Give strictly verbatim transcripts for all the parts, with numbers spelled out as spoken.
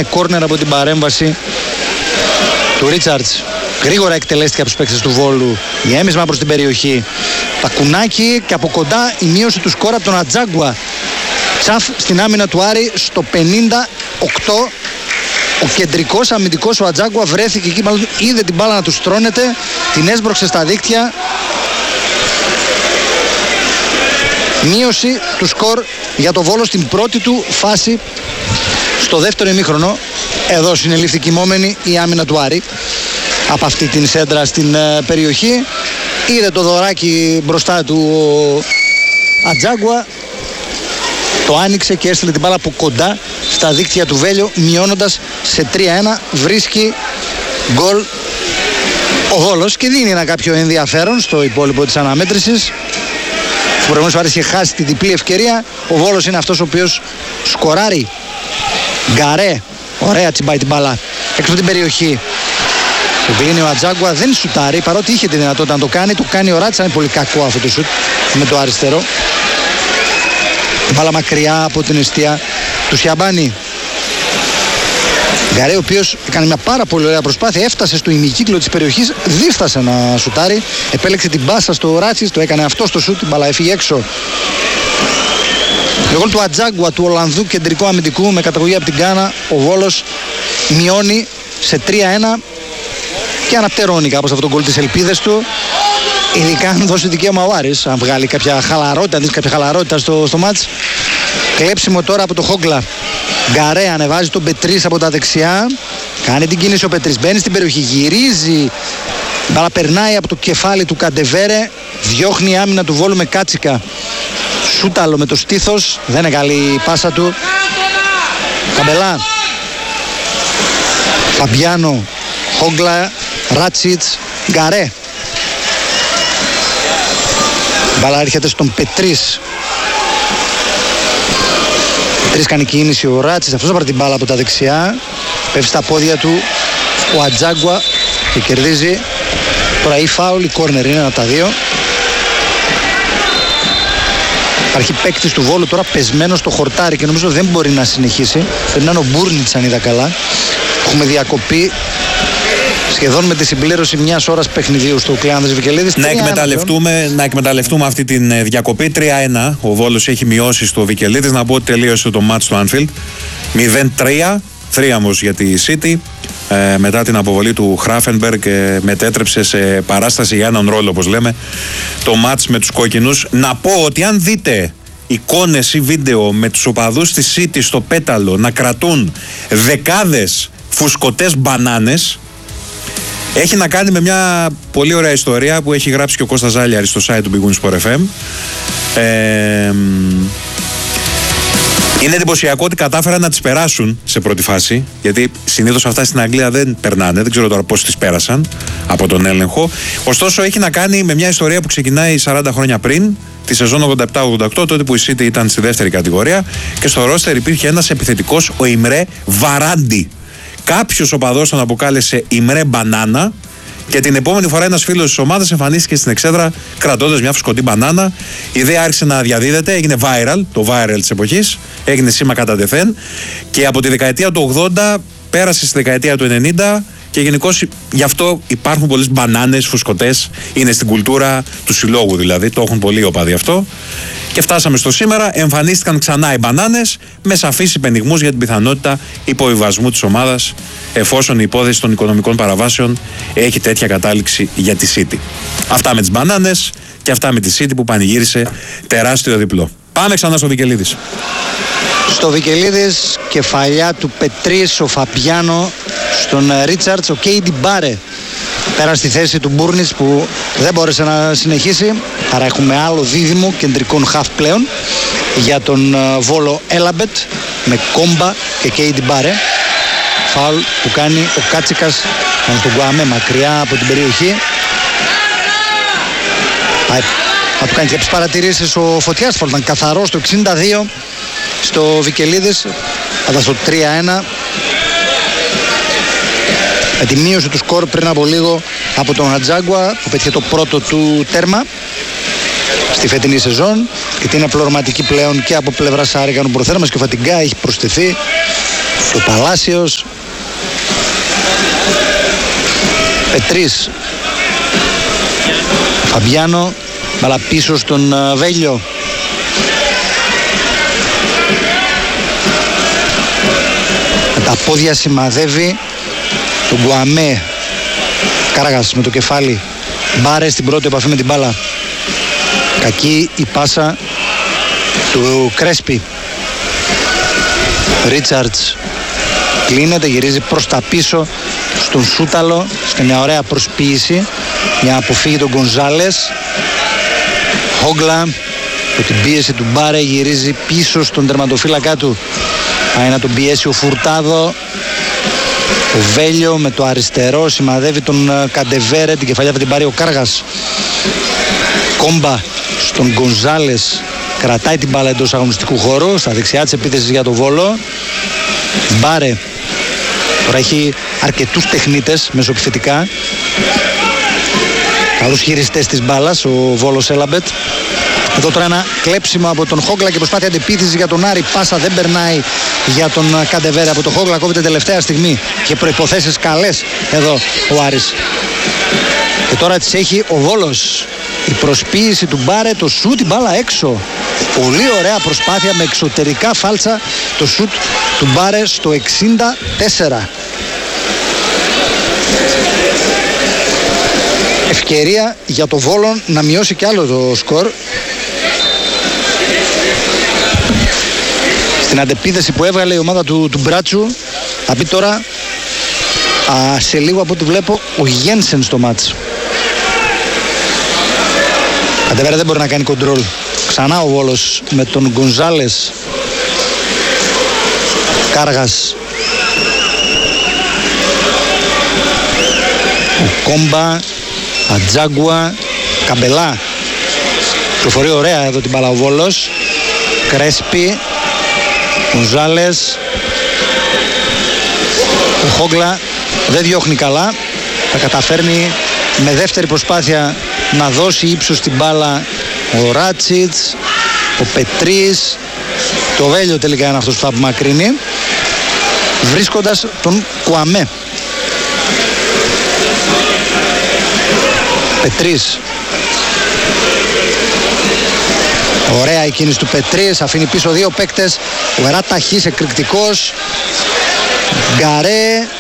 κόρνερ από την παρέμβαση του Ρίτσαρτς. Γρήγορα εκτελέστηκε από τους παίκτες του Βόλου. Γέμισμα προς την περιοχή. Τακουνάκι και από κοντά η μείωση του σκορ από τον Ατζάγκουα. Τσαφ στην άμυνα του Άρη στο πενήντα οκτώ. Ο κεντρικός αμυντικός ο Ατζάγκουα βρέθηκε εκεί, μάλλον είδε την μπάλα να του στρώνεται, την έσπρωξε στα δίκτυα. Μείωση του σκορ για το Βόλο στην πρώτη του φάση στο δεύτερο ημίχρονο. Εδώ συνελήφθη κοιμόμενη η άμυνα του Άρη από αυτή την σέντρα στην uh, περιοχή. Είδε το δωράκι μπροστά του ο Ατζάγκουα, το άνοιξε και έστειλε την μπάλα από κοντά στα δίκτυα του Βέλιο, μειώνοντας σε τρία ένα. Βρίσκει γκολ ο Βόλος και δίνει ένα κάποιο ενδιαφέρον στο υπόλοιπο της αναμέτρησης. Ο προηγούμενος Άρης είχε χάσει τη διπλή ευκαιρία. Ο Βόλος είναι αυτός ο οποίος σκοράρει. Γκαρέ, ωραία τσιμπάει την μπάλα έξω από την περιοχή. Το κλείνει ο Ατζάγκουα, δεν σουτάρει παρότι είχε τη δυνατότητα να το κάνει. Το κάνει ο Ράτσα, είναι πολύ κακό αυτό το σουτ με το αριστερό. Την μπάλα μακριά από την εστία του Σιαμπάνη. Γκαρέ, ο οποίος έκανε μια πάρα πολύ ωραία προσπάθεια, έφτασε στο ημικύκλο της περιοχής, δίστασε να σουτάρει, επέλεξε την μπάσα στο Ράτσις, το έκανε αυτό στο σουτ, την μπάλα έφυγε έξω. Το γκολ του Ατζάγκουα, του Ολλανδού κεντρικού αμυντικού με καταγωγή από την Γκάνα, ο Βόλος μειώνει σε τρία ένα και αναπτερώνει κάπως αυτό το γκολ τις ελπίδες του. Ειδικά αν δώσει δικαίωμα ο Άρης, αν βγάλει κάποια χαλαρότητα, αν δει κάποια χαλαρότητα στο, στο μάτς. Κλέψιμο τώρα από το Χόγκλα. Γκαρέ ανεβάζει τον Πετρίς από τα δεξιά. Κάνει την κίνηση ο Πετρίς, μπαίνει στην περιοχή, γυρίζει. Μπαλά περνάει από το κεφάλι του Καντεβέρε. Διώχνει η άμυνα του Βόλου με Κάτσικα. Σούταλο με το στήθος. Δεν είναι καλή η πάσα του. Καμπελά. Φαμπιάνο. Χόγκλα. Ράτσιτς. Γκαρέ. Μπαλά έρχεται στον Πετρίς. Πετρίς κάνει κίνηση ο Ράτσις, αυτός θα πάρει την μπάλα από τα δεξιά. Πέφτει στα πόδια του ο Ατζάγκουα και κερδίζει. Τώρα η φάουλ, η κόρνερ είναι ένα από τα δύο. Υπάρχει παίκτης του Βόλου τώρα πεσμένος στο χορτάρι και νομίζω δεν μπορεί να συνεχίσει. Πρέπει να είναι ο Μπούρνιτς αν είδα καλά. Έχουμε διακοπή σχεδόν με τη συμπλήρωση μιας ώρας παιχνιδίου στο Κλεάνδρης Βικελίδης. Να εκμεταλλευτούμε, να εκμεταλλευτούμε αυτή τη διακοπή. τρία ένα. Ο Βόλος έχει μειώσει στο Βικελίδης. Να πω ότι τελείωσε το μάτς στο Anfield. μηδέν τρία. Θρίαμβος για τη City. Ε, μετά την αποβολή του Χράφενμπεργκ ε, μετέτρεψε σε παράσταση για έναν ρόλο, όπως λέμε, το μάτς με τους κόκκινους. Να πω ότι αν δείτε εικόνες ή βίντεο με τους οπαδούς της City στο πέταλο να κρατούν δεκάδες φουσκωτές μπανάνες, έχει να κάνει με μια πολύ ωραία ιστορία που έχει γράψει και ο Κώστας Ζάλιαρης στο site του Big Win Sport εφ εμ. Ε, είναι εντυπωσιακό ότι κατάφεραν να τις περάσουν σε πρώτη φάση, γιατί συνήθως αυτά στην Αγγλία δεν περνάνε, δεν ξέρω τώρα πώς τις πέρασαν από τον έλεγχο. Ωστόσο έχει να κάνει με μια ιστορία που ξεκινάει σαράντα χρόνια πριν, τη σεζόν ογδόντα επτά ογδόντα οκτώ, τότε που η City ήταν στη δεύτερη κατηγορία και στο ρόστερ υπήρχε ένας επιθετικός, ο Ιμρέ Βαράντι. Κάποιος οπαδός τον αποκάλεσε Ιμρέ Μπανάνα και την επόμενη φορά ένας φίλος της ομάδας εμφανίστηκε στην εξέδρα κρατώντας μια φουσκωτή μπανάνα. Η ιδέα άρχισε να διαδίδεται, έγινε viral, το viral της εποχής, έγινε σήμα κατά τεθέν και από τη δεκαετία του ογδόντα πέρασε στη δεκαετία του ενενήντα και γενικώς γι' αυτό υπάρχουν πολλές μπανάνες, φουσκωτές, είναι στην κουλτούρα του συλλόγου δηλαδή, το έχουν πολλοί οπαδοί αυτό. Και φτάσαμε στο σήμερα, εμφανίστηκαν ξανά οι μπανάνες με σαφείς υπενιγμούς για την πιθανότητα υποβιβασμού της ομάδας εφόσον η υπόθεση των οικονομικών παραβάσεων έχει τέτοια κατάληξη για τη City. Αυτά με τις μπανάνες και αυτά με τη City που πανηγύρισε τεράστιο διπλό. Πάμε ξανά στο Βικελίδης. Στο Βικελίδης, κεφαλιά του Πετρίς, ο Φαμπιάνο στον Ρίτσαρτς, ο Κέιντι Μπάρε πέρα στη θέση του Μπούρνιτς που δεν μπόρεσε να συνεχίσει. Άρα έχουμε άλλο δίδυμο κεντρικών χαφ πλέον για τον Βόλο Έλαμπετ με Κόμπα και Κέιντι Μπάρε. Φάουλ που κάνει ο Κάτσικας στον Γκουαμέ μακριά από την περιοχή. Θα του κάνει κάποιες παρατηρήσεις ο Φωτιάς. Φάουλ ήταν καθαρό στο εξήντα δύο στο Βικελίδης, αλλά στο τρία ένα. Με τη μείωση του σκορ πριν από λίγο από τον Ατζάγκουα που πέτυχε το πρώτο του τέρμα στη φετινή σεζόν και την είναι πληρωματική πλέον και από πλευράς Άρικανου Προθέρμας και ο Φατιγκά έχει προσθεθεί. Το Παλάσιος. Πετρής. Φαμπιάνο. Μπαλά πίσω στον Βέλιο. Με τα πόδια σημαδεύει τον Γκουαμέ. Κάραγας με το κεφάλι. Μπάρε στην πρώτη επαφή με την μπάλα. Κακή η πάσα του Κρέσπι. Ρίτσαρτς κλείνεται, γυρίζει προς τα πίσω στον Σούταλο σε μια ωραία προσποίηση για να αποφύγει τον Γκονζάλες. Χόγκλα από την πίεση του Μπάρε γυρίζει πίσω στον τερματοφύλακα του. Πάει να τον πιέσει ο Φουρτάδο. Ο Βέλιο με το αριστερό σημαδεύει τον Καντεβέρε. Την κεφαλιά θα την πάρει ο Κάργας. Κόμπα στον Γκονζάλες. Κρατάει την μπάλα εντός αγωνιστικού χώρου. Στα δεξιά της επίθεσης για το Βόλο. Μπάρε. Τώρα έχει αρκετούς τεχνίτες μεσοεπιθετικά. Καλούς χειριστές της μπάλας ο Βόλος Έλαμπετ. Εδώ τώρα ένα κλέψιμο από τον Χόγκλα και προσπάθεια αντεπίθεση για τον Άρη. Πάσα δεν περνάει για τον Καντεβέρε από τον Χόγκλα. Κόβεται τελευταία στιγμή και προϋποθέσεις καλές εδώ ο Άρης. Και τώρα τις έχει ο Βόλος. Η προσποίηση του Μπάρε, το σουτ, την μπάλα έξω. Πολύ ωραία προσπάθεια με εξωτερικά φάλτσα το σουτ του Μπάρε στο εξήντα τέσσερα. Ευκαιρία για το Βόλο να μειώσει κι άλλο το σκορ. Στην αντεπίθεση που έβγαλε η ομάδα του, του Μπράτσου θα πει τώρα α, σε λίγο από ό,τι βλέπω ο Γένσεν στο μάτς. Καντεβέρα δεν μπορεί να κάνει κοντρόλ. Ξανά ο Βόλος με τον Γκονζάλες. Κάργας. Ο Κόμπα. Ατζάγκουα. Καμπελά. Προφορεί ωραία εδώ την μπάλα ο Βόλος. Κρέσπι. Γκονζάλες. Ο Χόγκλα δεν διώχνει καλά. Θα καταφέρνει με δεύτερη προσπάθεια να δώσει ύψος στην μπάλα ο Ράτσιτς, ο Πετρής. Το Βέλιο τελικά είναι αυτός που θα απομακρύνει, βρίσκοντας τον Κουαμέ. Πετρής. Ωραία η κίνηση του Πετρής, αφήνει πίσω δύο παίκτες. Ο Ερά ταχύς, εκρηκτικός. Γκαρέ.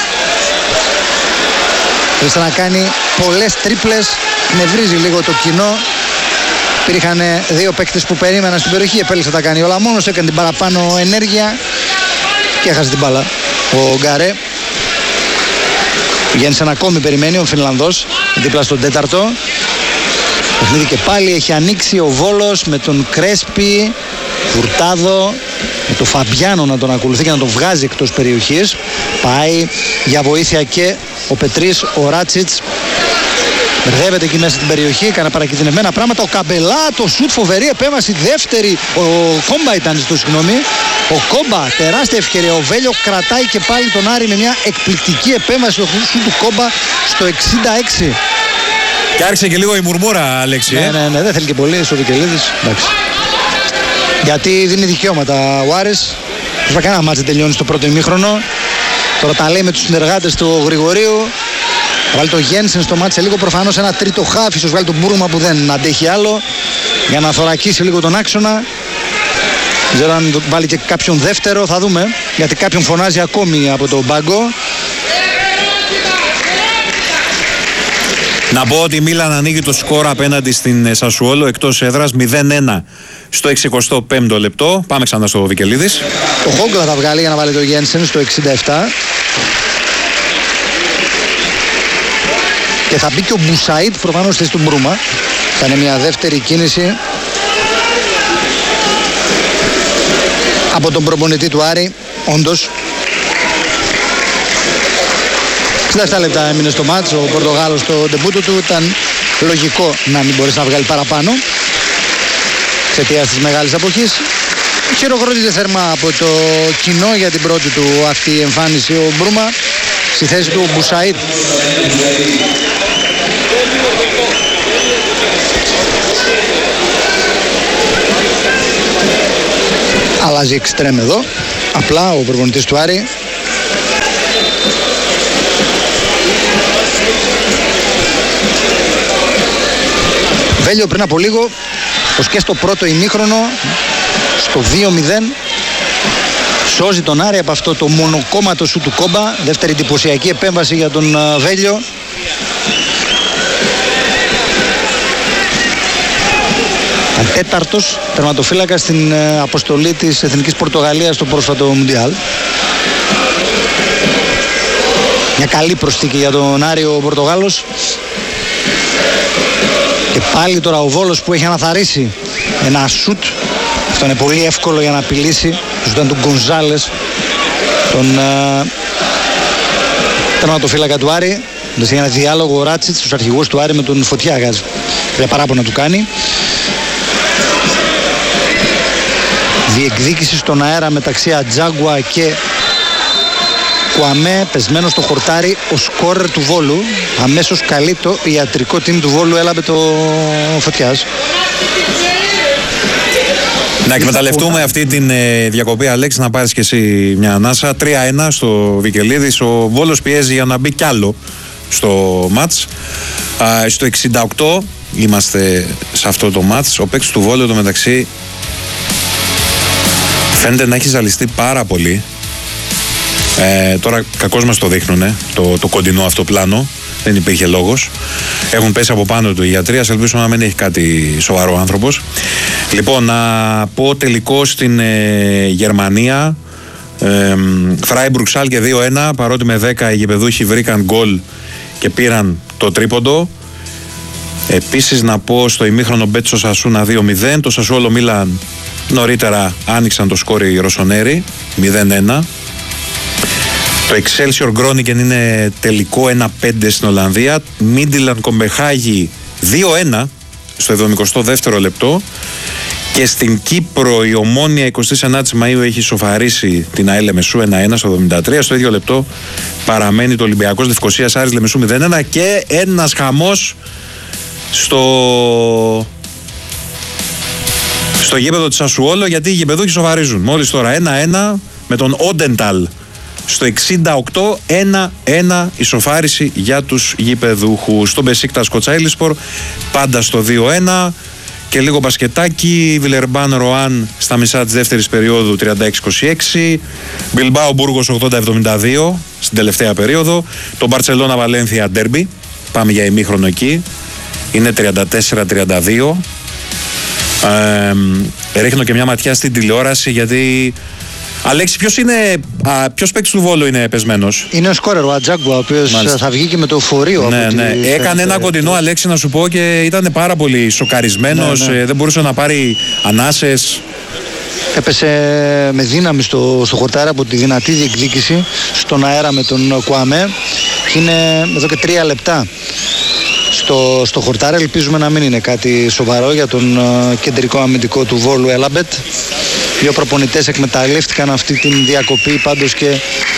Θέλησε να κάνει πολλές τρίπλες, νευρίζει λίγο το κοινό. Υπήρχαν δύο παίκτες που περίμεναν στην περιοχή, επέλεξε να τα κάνει όλα μόνος, έκανε την παραπάνω ενέργεια και έχασε την μπάλα ο Γκαρέ. Γέννησαν ακόμη, περιμένει ο Φινλανδός δίπλα στον τέταρτο. Παιχνίδι και πάλι έχει ανοίξει ο Βόλος με τον Κρέσπι, Φουρτάδο, με τον Φαμπιάνο να τον ακολουθεί και να τον βγάζει εκτός περιοχής. Πάει για βοήθεια και ο Πετρής, ο Ράτσιτς. Μπερδεύεται εκεί μέσα στην περιοχή, έκανε παρακινδυνευμένα πράγματα. Ο Καμπελά, το σουτ, φοβερή επέμβαση, δεύτερη. Ο Κόμπα ήταν, ζητώ συγγνώμη. Ο Κόμπα, τεράστια ευκαιρία. Ο Βέλιο κρατάει και πάλι τον Άρη με μια εκπληκτική επέμβαση. Το σουτ του Κόμπα στο εξήντα έξι. Και άρχισε και λίγο η μουρμούρα, Αλέξη. Ναι, ναι, ναι, δεν θέλει και πολύ ο Βικελίδης. Εντάξει. Γιατί δίνει δικαιώματα ο Άρης. Προσπαθεί κανένα μάτς δεν τελειώνει στο πρώτο ημίχρονο. Τώρα τα λέει με τους συνεργάτες του Γρηγορίου. Βάλει το Γένσεν στο μάτς σε λίγο, προφανώς ένα τρίτο χάφ, ίσως βάλει τον Μπούρμα που δεν αντέχει άλλο για να θωρακίσει λίγο τον άξονα. Δεν ξέρω αν βάλει και κάποιον δεύτερο, θα δούμε, γιατί κάποιον φωνάζει ακόμη από τον πάγκο. Να πω ότι η Μίλαν ανοίγει το σκορ απέναντι στην Σασουόλο εκτός έδρας μηδέν ένα στο εξηκοστό πέμπτο λεπτό. Πάμε ξανά στο Βικελίδης. Το Χόγκλα θα βγάλει για να βάλει το Γένσεν στο εξήντα επτά. Και θα μπει και ο Μπουσαΐτ προφανώς θέση του Μπρούμα. Θα είναι μια δεύτερη κίνηση από τον προπονητή του Άρη. Όντως εξήντα επτά λεπτά έμεινε στο μάτς. Ο Πορτογάλος στο ντεμπούτο του ήταν λογικό να μην μπορέσει να βγάλει παραπάνω εξαιτίας της μεγάλης αποχής. Χειροκρότησε θερμά από το κοινό για την πρώτη του αυτή εμφάνιση ο Μπρούμα. Στη θέση του Μπουσαΐτ. Αλλάζει εξτρέμ εδώ. απλά ο προπονητής του Άρη. Βέλιο πριν από λίγο, ως και στο πρώτο ημίχρονο, στο δύο μηδέν, σώζει τον Άρη από αυτό το μονοκόμματο σου του Κόμπα. Δεύτερη εντυπωσιακή επέμβαση για τον Βέλιο. Τέταρτος τερματοφύλακας στην αποστολή της Εθνικής Πορτογαλίας στο πρόσφατο Μουντιάλ. Μια καλή προσθήκη για τον Άρη ο Πορτογάλος. Και πάλι τώρα ο Βόλος που έχει αναθαρρήσει ένα σουτ. Αυτό είναι πολύ εύκολο για να απειλήσει. Το σουτ ήταν του Γκονζάλες, τον uh, τερματοφύλακα του Άρη. Για ένα διάλογο ο Ράτσιτς, τους αρχηγούς του Άρη, με τον Φωτιάγας. Για παράπονα του κάνει. Διεκδίκηση στον αέρα μεταξύ Ατζάγκουα και Κουαμέ, πεσμένο στο χορτάρι ο σκόρερ του Βόλου. Αμέσως καλεί το ιατρικό team του Βόλου, έλαβε το Φωτιάς. Να εκμεταλλευτούμε αυτή την ε, διακοπή, Αλέξη, να πάρεις και εσύ μια ανάσα. τρία ένα στο Βικελίδης. Ο Βόλος πιέζει για να μπει κι άλλο στο μάτς. Α, στο εξήντα οκτώ είμαστε σε αυτό το μάτς. Ο παίκτης του Βόλου το μεταξύ φαίνεται να έχει ζαλιστεί πάρα πολύ. Ε, τώρα κακώς μας το δείχνουνε, το, το κοντινό αυτό πλάνο. Δεν υπήρχε λόγος. Έχουν πέσει από πάνω του οι γιατροί. Ας ελπίσουμε να μην έχει κάτι σοβαρό άνθρωπος. Λοιπόν, να πω τελικό στην ε, Γερμανία. Ε, Φράιμπουργκ Σάλκε δύο ένα. Παρότι με δέκα οι γηπεδούχοι βρήκαν γκολ και πήραν το τρίποντο. Επίσης να πω στο ημίχρονο Μπέτσο Σασούνα δύο μηδέν. Το Σασουόλο Μίλαν νωρίτερα άνοιξαν το σκόρ οι Ρωσονέροι μηδέν ένα. Το Excelsior Groningen είναι τελικό ένα πέντε στην Ολλανδία. Μίντιλαν Κομπεχάγη δύο ένα στο εβδομηκοστό δεύτερο λεπτό. Και στην Κύπρο η Ομόνια εικοστή ενάτη Μαΐου έχει σοφαρίσει την ΑΕΛ Λεμεσού ένα ένα στο εβδομήντα τρία. Στο ίδιο λεπτό παραμένει το Ολυμπιακός Λευκοσίας Άρης Λεμεσού μηδέν ένα. Και ένας χαμός στο... στο γήπεδο της Σασουόλο, γιατί οι γηπεδούχοι σοβαρίζουν. Μόλις τώρα ένα ένα με τον Όντενταλ στο εξήντα οκτώ, ένα ένα ισοφάριση για τους γηπεδούχους. Στο Μπεσίκτας Κοτσάιλισπορ πάντα στο δύο ένα. Και λίγο μπασκετάκι. Βιλερμπάν Ροάν στα μισά της δεύτερης περίοδου τριάντα έξι είκοσι έξι. Μπιλμπάο Μπούργος ογδόντα εβδομήντα δύο στην τελευταία περίοδο. Το Μπαρτσελώνα Βαλένθια ντέρμπι. Πάμε για ημίχρονο εκεί. Είναι τριάντα τέσσερα τριάντα δύο. Ε, ρίχνω και μια ματιά στην τηλεόραση, γιατί Αλέξη, ποιος είναι, α, ποιος παίκτης του Βόλου είναι πεσμένος? Είναι ο σκόρερ, ο Ατζάγκουα, ο οποίος Μάλιστα. θα βγει και με το φορείο. Ναι, από ναι. τη... Έκανε ένα κοντινό, Αλέξη, να σου πω, και ήταν πάρα πολύ σοκαρισμένος. Ναι, ναι. Δεν μπορούσε να πάρει ανάσες. Έπεσε με δύναμη στο, στο χορτάρι από τη δυνατή διεκδίκηση στον αέρα με τον Κουαμέ. Είναι εδώ και τρία λεπτά στο, στο χορτάρι. Ελπίζουμε να μην είναι κάτι σοβαρό για τον uh, κεντρικό αμυντικό του Βόλου Έλαμπετ. Δύο προπονητές εκμεταλλεύτηκαν αυτή την διακοπή πάντως και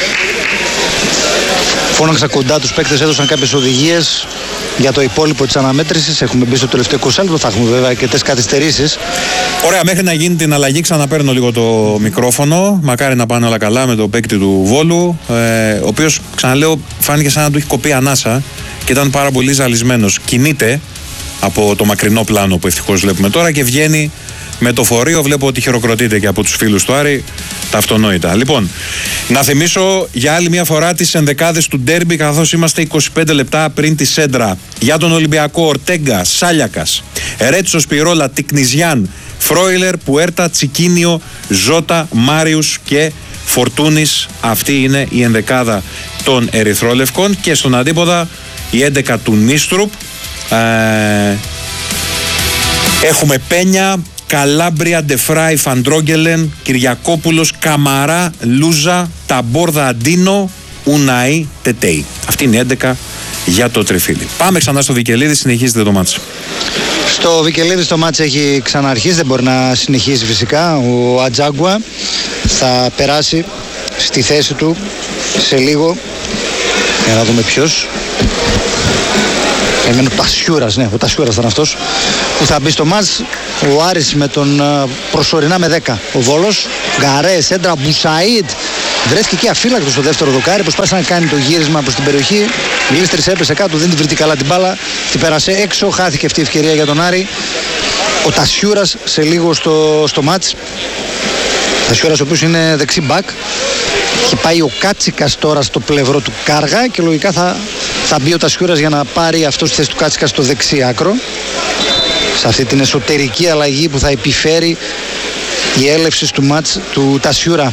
φώναξαν κοντά τους παίκτες, έδωσαν κάποιες οδηγίες για το υπόλοιπο της αναμέτρησης. Έχουμε μπει στο τελευταίο είκοσι λεπτό, θα έχουμε βέβαια και τις καθυστερήσεις. Ωραία, μέχρι να γίνει την αλλαγή ξαναπαίρνω λίγο το μικρόφωνο. Μακάρι να πάνε όλα καλά με το παίκτη του Βόλου, ε, ο οποίος, ξαναλέω, φάνηκε σαν να του έχει κοπεί ανάσα και ήταν πάρα πολύ ζαλισμένος. Κινείται από το μακρινό πλάνο που ευτυχώς βλέπουμε τώρα και βγαίνει με το φορείο. Βλέπω ότι χειροκροτείται και από τους φίλους του Άρη, τα αυτονόητα. Λοιπόν, να θυμίσω για άλλη μια φορά τις ενδεκάδες του ντέρμπι, καθώς είμαστε είκοσι πέντε λεπτά πριν τη σέντρα. Για τον Ολυμπιακό, Ορτέγκα, Σάλιακας, Ρέτσο, Σπυρόλα, Τικνιζιάν, Φρόιλερ, Πουέρτα, Τσικίνιο, Ζώτα, Μάριους και Φορτούνης. Αυτή είναι η ενδεκάδα των Ερυθρόλευκων. Και στον αντίποδα η έντεκα του Νίστρουπ. Ε, έχουμε Πένια, Καλάμπρια, Ντεφράι, Φαντρόγγελεν, Κυριακόπουλος, Καμαρά, Λούζα, Ταμπόρδα, Αντίνο, Ουναή, Τετέι. Αυτή είναι η έντεκα για το τριφύλι. Πάμε ξανά στο Βικελίδη, συνεχίζεται το μάτς. Στο Βικελίδη το μάτς έχει ξαναρχίσει, δεν μπορεί να συνεχίσει φυσικά. Ο Ατζάγκουα θα περάσει στη θέση του σε λίγο. Για να δούμε ποιος. Εμένα ο Τασιούρας, ναι, ο Τασιούρας ήταν αυτός που θα μπει στο μάτς. Ο Άρης με τον προσωρινά με δέκα. Ο Βόλος, Γκαρέ, Σέντρα, Μπουσαΐντ. Βρέθηκε και αφύλακτος στο δεύτερο δοκάρι. Προσπάθησε να κάνει το γύρισμα προς την περιοχή. Γλίστρης έπεσε κάτω, δεν την βρήκε καλά την μπάλα. Την πέρασε έξω, χάθηκε αυτή η ευκαιρία για τον Άρη. Ο Τασιούρας σε λίγο στο, στο μάτς. Τασιούρας ο οποίος είναι δεξί μπακ. Και πάει ο Κάτσικας τώρα στο πλευρό του Κάργα και λογικά θα, θα μπει ο Τασιούρας για να πάρει αυτό στη θέση του Κάτσικα στο δεξί άκρο. Σε αυτή την εσωτερική αλλαγή που θα επιφέρει η έλευση του μάτς του Τασιούρα.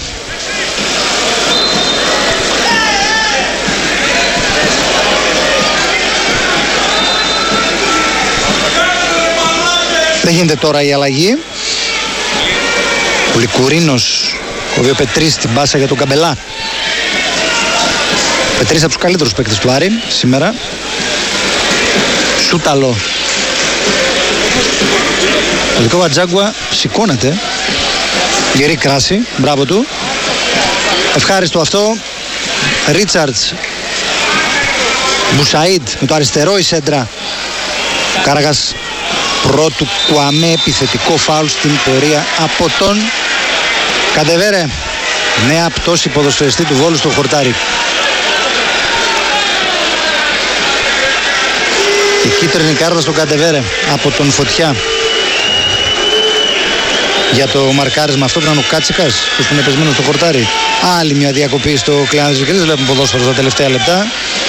Δεν γίνεται τώρα η αλλαγή. Ο Λικουρίνος, ο οποίο πετρίσει την πάσα για τον Καμπελά. Πετρίσει από τους καλύτερους παίκτες του Άρη σήμερα. Σούταλο. Ο Λικό Βατζάγκουα σηκώνεται. Γερή κράση, μπράβο του. Ευχάριστο αυτό. Ρίτσαρτς. Μπουσαΐντ με το αριστερό η σέντρα. Ο Κάραγας πρώτου Κουαμέ, επιθετικό φάουλ στην πορεία από τον Καντεβέρε. Νέα πτώση ποδοσφαιριστή του Βόλου στο χορτάρι. Η κίτρινη κάρτα στον Καντεβέρε από τον Φωτιά. Για το μαρκάρισμα αυτό ήταν ο Κάτσικας που είναι πεσμένο στο χορτάρι. Άλλη μια διακοπή στο κλειάδι της Βικρής. Βλέπουμε ποδόσφαιρο στα τελευταία λεπτά.